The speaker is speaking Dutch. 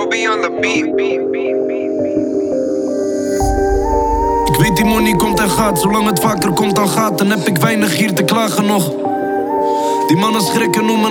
Bobby on the beat. Ik weet die money komt en gaat, zolang het vaker komt dan gaat, dan heb ik weinig hier te klagen nog. Die mannen schrikken om me